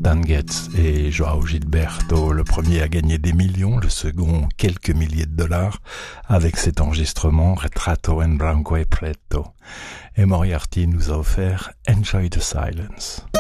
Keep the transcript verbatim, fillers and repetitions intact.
Stan Getz et Joao Gilberto, le premier a gagné des millions, le second quelques milliers de dollars, avec cet enregistrement Retrato en Branco e Preto. Et Moriarty nous a offert Enjoy the Silence.